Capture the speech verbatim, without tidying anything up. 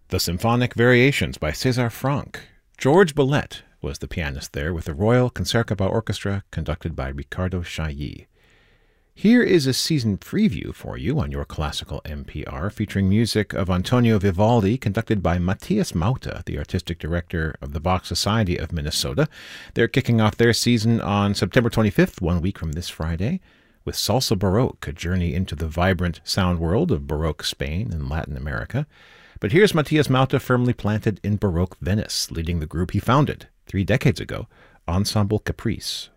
The Symphonic Variations by César Franck. George Boulez was the pianist there with the Royal Concertgebouw Orchestra conducted by Ricardo Chailly. Here is a season preview for you on your classical N P R featuring music of Antonio Vivaldi conducted by Matthias Mauta, the artistic director of the Bach Society of Minnesota. They're kicking off their season on September twenty-fifth, one week from this Friday, with Salsa Baroque, a journey into the vibrant sound world of Baroque Spain and Latin America. But here's Matthias Mauta firmly planted in Baroque Venice, leading the group he founded three decades ago, Ensemble Caprice.